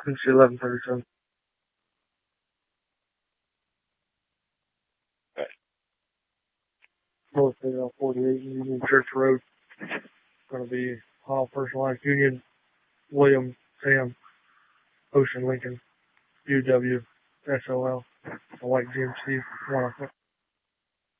It's 11:37. North 48 Union Church Road. Going to be all personalized Union, William, Sam, Ocean, Lincoln, UW, SOL, a white GMC, 1